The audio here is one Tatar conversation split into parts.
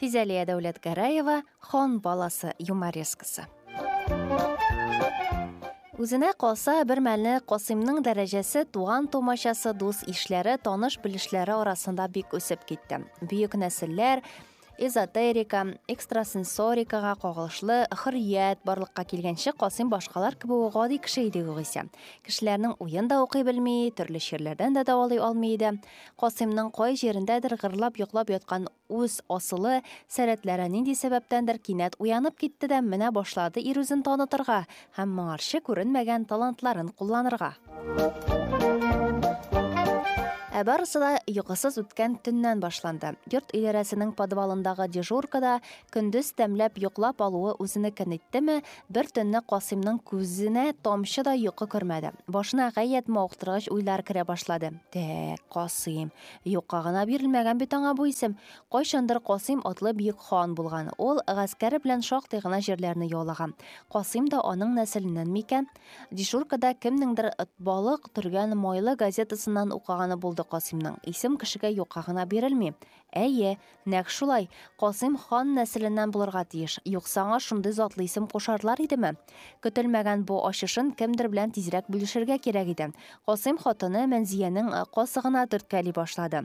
Физалия Дәүләтгәрәева «Хан баласы» юморескасы. Үзенә калса, бер мәлне Касыймның дәрәҗәсе, туган-тумачасы, дус-ишләре, таныш-белешләре арасында бик үсеп китте. Бөек нәселләр эзотерика, экстрасенсорикага кагылышлы хөррият барлыкка килгәнче, Касыйм башкалар кебек гади кеше иде югыйсә. Кешеләрнең уен да укый белми, төрле ширләрдән дә давалый алмый иде. Касыймның кай җирендәдер гырлап йоклап яткан үз асылы, сәләтләре нинди сәбәптәндер кинәт уянып китте дә менә башлады ир үзен танытырга һәм моңарчы күренмәгән талантларын кулланырга. Барысы да йокысыз үткән төннән башланды. Йорт идарәсенең подвалындагы дежуркада көндез тәмләп йоклап алуы үзенекен иттеме, бер төнне Касыймның күзенә тамчы да йокы кермәде. Башына гаять мавыктыргыч уйлар керә башлады. Касыйм, юкка гына бирелмәгән бит аңа бу исем. Кайчандыр Касыйм атлы бөек хан булган. Ул гаскәре белән шактый гына җирләрне яулаган. Касыйм да аның нәселеннән микән? Дежуркада кемнеңдер балык төргән майлы газетасыннан укыганы булды. Касыймның исем кешегә юкка гына бирелми. Әйе, нәкъ шулай. Касыйм хан нәселеннән булырга тиеш. Юкса аңа шундый затлы исем кушарлар идеме? Көтелмәгән бу ачышын кемдер белән тизрәк бүлешергә кирәк иде. Касыйм хатыны Мәнзиянең касыгына төрткәли башлады.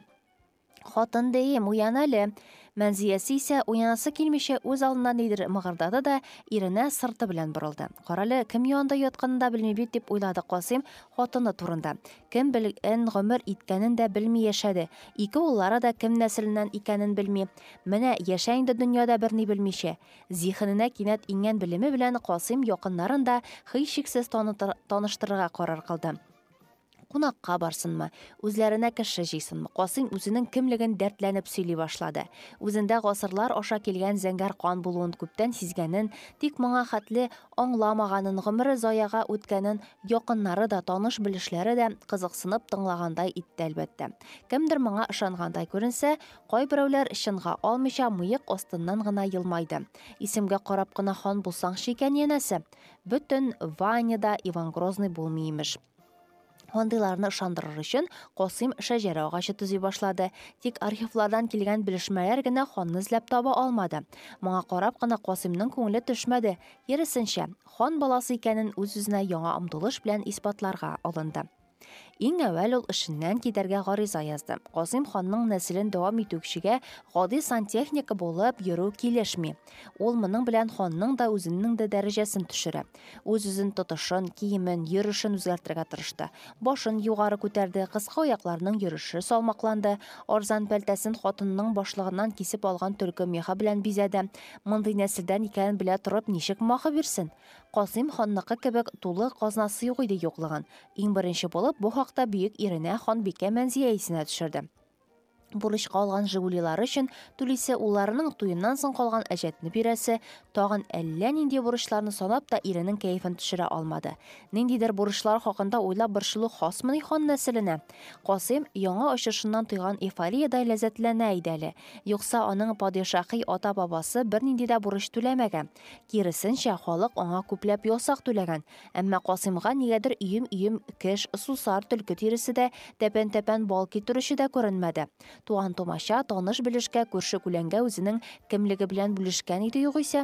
Хатын дейм, уян әле. Мәнзиясе исә уянасы килмичә үз алдына нидер мыгырдады да иренә сырты белән борылды. Каралы, кем янында ятканын да белми бит дип уйлады Касыйм хатыны турында. Кем белгән гомер иткәнен дә белми яшәде. Ике уллары да кем нәселеннән икәнен белми. Менә яшә инде дөньяда берни белмичә. Зиһененә кинәт иңгән белеме белән Касыйм якыннарын да һичшиксез таныштырырга карар кылды. Кунакка барсынмы, үзләренә кеше җыйсынмы, Касыйм үзенең кемлеген дәртләнеп сөйли башлады. Үзендә гасырлар аша килгән зәңгәр кан булуын күптән сизгәнен, тик моңа хәтле аңламаганын, гомере заяга үткәнен якыннары да, таныш-белешләре дә кызыксынып тыңлагандай итте әлбәттә. Кемдер моңа ышангандай күренсә, кайберәүләр чынга алмыйча мыек астыннан гына елмайды. Исемгә карап кына хан булсаң шикән янәсе. Бөтен Ваняда Иван Грозный булмый имеш. Андыйларны ышандырыр өчен Касыйм шәҗәрә агачы төзи башлады. Тик архивлардан килгән белешмәләр генә ханны эзләп таба алмады. Моңа карап кына Касыймның күңеле төшмәде. Ярысынча, хан баласы икәнен үз-үзенә яңа омтылыш белән исбатларга алынды. Иң әвәл ул эшеннән китәргә гариза язды. Касыйм ханның нәселен дәвам итүчегә гади сантехника булып йөрү килешми. Ул моның белән ханның да үзенең дә дәрәҗәсен төшерә. Үз-үзен тотышын, киемен, йөрешен үзгәртергә тырышты. Башын югары күтәрде, кыска аякларның йөреше салмакланды, арзан пәлтәсен хатынның башлыгыннан кисеп алган төлке меха белән бизәде. Мондый нәселдән икәнен белә торып, ничек махы бирсен? Касыйм ханныкы кебек тулы казнасы юк иде юклыгын. Иң беренче булып бу хакта бөек иренә ханбикә Мәнзия исенә төшерде. Бурычка алган Жигулилары өчен түлисе улларының туеннан соң калган әҗәтне бирәсе, тагын әллә нинди бурычларны санап та иренең кәефен төшерә алмады. Ниндидер бурычлар хакында уйлап борчылу хасмыни хан нәселенә. Касыйм яңа ачышыннан тойган эйфорияда ләззәтләнә иде әле. Юкса аның падишаһи ата-бабасы бернинди дә бурыч түләмәгән. Киресенчә, халык аңа күпләп ясак түләгән. Әмма Касыймга нигәдер өем кеш, сусар, төлке тиресе дә, тәпән-тәпән бал китерүче дә күренмәде. Туган-тумача, таныш-белешкә, күрше-күләнгә үзенең кемлеге белән бүлешкән иде югыйсә.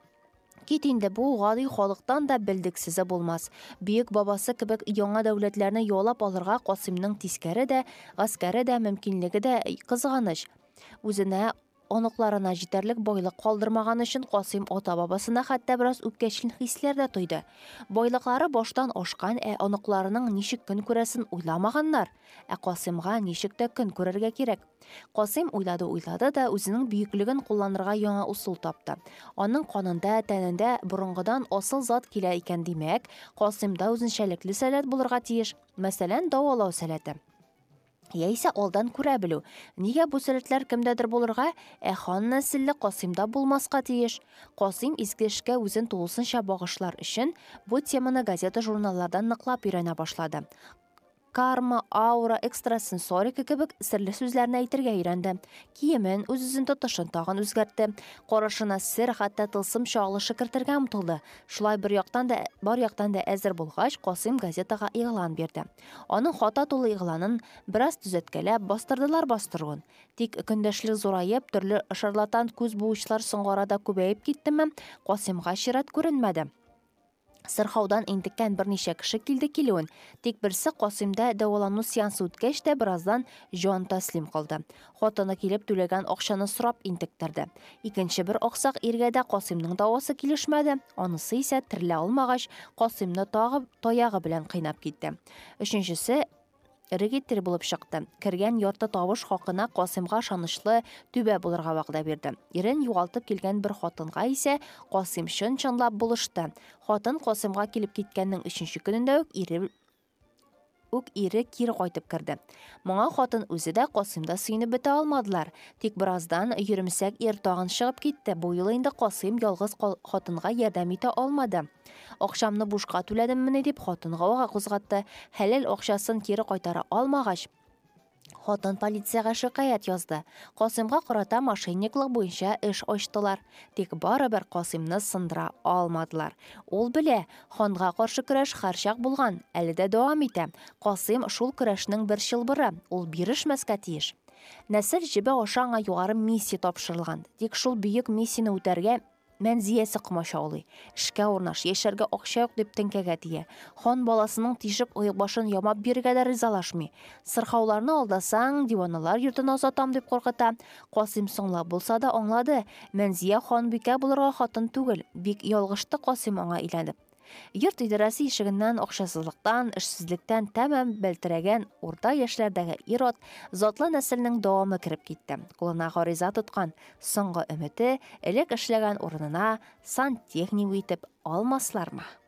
Кит инде бу гади халыктан да белдексезе булмас. Бөек бабасы кебек яңа дәүләтләрне яулап алырга Касыймның тискәре дә, гаскәре дә, мөмкинлеге дә кызганыч. Үзенә оныкларына җитәрлек байлык калдырмаган өчен Касыйм ата-бабасына хәтта бераз үпкәчлек хисләр дә тойды. Байлыклары баштан ашкан, оныкларының ничек көн күрәсен уйламаганнар. Касыймга ничек тә көн күрергә кирәк. Касыйм уйлады да үзенең бөеклеген кулланырга яңа усул тапты. Аның канында, тәнендә борынгыдан асыл зат килә икән димәк, Касыймда үзенчәлекле сәләт булырга тиеш. Мәсәлән, давалау сәләте. Яисә алдан күрә белү. Нигә бу сәләтләр кемдәдер булырга, хан нәселле Касыймда булмаска тиеш? Касыйм изге эшкә үзен тулысынча багышлар өчен бу теманы газета-журналлардан ныклап өйрәнә башлады. карма, аура, экстрасенсорика кебек серле сүзләрне әйтергә өйрәнде. Киемен, үз-үзен тотышын тагын үзгәртте. Карашына сер, хәтта тылсым чагылышы кертергә омтылды. Шулай бар яктан да әзер булгач, Касыйм газетага игълан бирде. Аның хата тулы игъланын бераз төзәткәләп бастырдылар. Тик көндәшлек зурайып, төрле шарлатан күз буучылар соңгы арада күбәеп киттеме, Касыймга чират күренмәде. Сырхаудан интеккән берничә кеше килде килүен, тик берсе Касыймда дәвалану сеансы үткәч тә бераздан җан тәслим кылды. Хатыны килеп түләгән акчаны сорап интектерде. Икенче бер аксак иргә дә Касыймның давасы килешмәде. Анысы исә терелә алмагач, Касыймны тагы таягы белән кыйнап китте. Өченчесе регитер булып чыкты. Кергән ярты тавыш хакына Касыймга ышанычлы түбә булырга вәгъдә бирде. Ирен югалтып килгән бер хатынга исә Касыйм чынлап булышты. Хатын Касыймга килеп киткәннең 3нче көнендә үк ире кире кайтып керде. Моңа хатын үзе дә Касыймда сөйнеп бетә алмадылар. Тик бераздан йөрмсәк ир тагын чыгып китте. Бу юлы инде Касыйм ялгыз хатынга ярдәм итә алмады. Акчамны бушка түләдеммени дип хатынга ага кузгатты. Хәлел акчасын кире кайтара алмагач, хатын полициягә шикаят язды. Касыймга карата мошенниклык буенча эш ачтылар. Тик барыбер Касыймны сындыра алмадылар. Ул белә, ханга каршы көрәш һәрчак булган, әле дә дәвам итә. Касыйм шул көрәшнең бер чылбыры, ул бирешмәскә тиеш. Нәсел җибе аша аңа югары миссия тапшырылган. Тик шул бөек миссияне үтәргә Мәнзиясе кымашаулый. Эшкә урнаш, яшәргә акча юк дип теңкәгә тия. Хан баласының тишеп оек башын ямап бирергә дә ризалашмый. Сырхауларны алдасаң, диваналар йортын азатам дип куркыта. Касыйм соңлап булса да аңлады. Мәнзия ханбикә булырга хатын түгел. Бик ялгышты Касыйм аңа өйләнеп. Йорт идарәсе ишегеннән акчасызлыктан, эшсезлектән тәмам бәлтерәгән урта яшьләрдәге ир-ат затлы нәселнең дәвамы кирип китте. Кулына гариза тоткан, соңгы өмете элек эшләгән урынына сантехник итеп алмаслармы?